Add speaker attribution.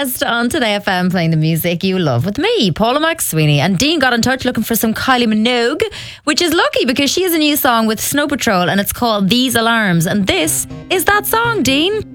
Speaker 1: West on Today FM, playing the music you love with me, Paula McSweeney. And Dean got in touch looking for some Kylie Minogue, which is lucky because she has a new song with Snow Patrol and it's called These Alarms. And this is that song, Dean.